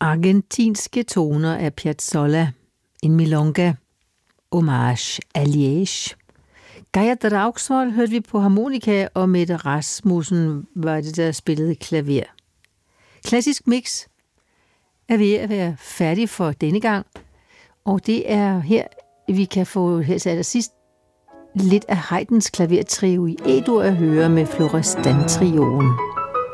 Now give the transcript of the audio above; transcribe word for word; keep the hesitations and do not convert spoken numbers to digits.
Argentinske toner af Piazzolla, en milonga, Hommage à Liège. Geir Draugsvold hørte vi på harmonika, og Mette Rasmussen var det, der spillede klaver. Klassisk Mix er ved at være færdig for denne gang, og det er her, vi kan få her til allersidst lidt af Haydns klavertrio i E-dur at høre med Florestan-trioen.